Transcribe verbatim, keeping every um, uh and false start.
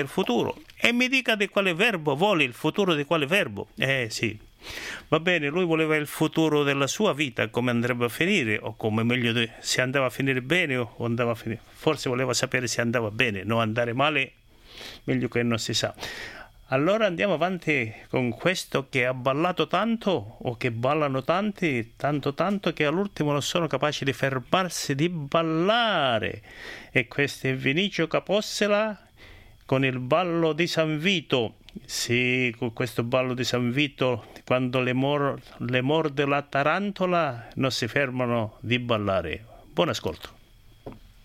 il futuro e mi dica di quale verbo vuole il futuro di quale verbo. Eh sì, va bene, lui voleva il futuro della sua vita, come andrebbe a finire, o come meglio, se andava a finire bene o andava a finire. Forse voleva sapere se andava bene, non andare male, meglio che non si sa. Allora andiamo avanti con questo che ha ballato tanto, o che ballano tanti, tanto tanto che all'ultimo non sono capaci di fermarsi di ballare. E questo è Vinicio Capossela con il ballo di San Vito. Sì, con questo ballo di San Vito, quando le, mor- le morde la tarantola, non si fermano di ballare. Buon ascolto.